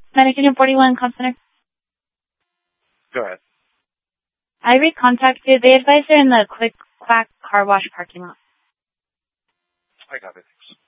Medication 41, call center. Go ahead. I recontacted. They advised they're in the Quick Quack car wash parking lot. I got it. Thanks.